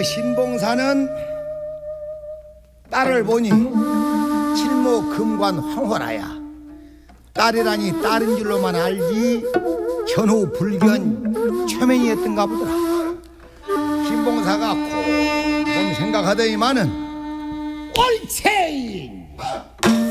신봉사는 딸을 보니 칠모 금관 황홀하야. 딸이라니 딸인 줄로만 알지 현우 불견 최면이었던가 보더라. 신봉사가 곰 생각하더니만은 옳지